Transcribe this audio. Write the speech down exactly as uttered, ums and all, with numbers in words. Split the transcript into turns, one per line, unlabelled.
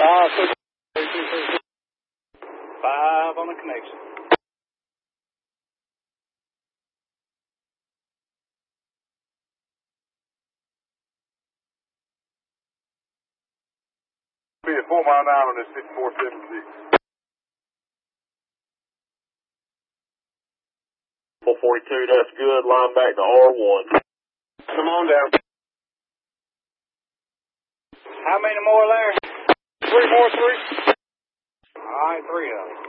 Five, six, three, two, three, six. Five on the connection.
Be a four mile nine on this six four seven six.
four forty-two, that's good. Line back to R one.
Come on down.
How many more there?
Three more, three.
All right, three of them.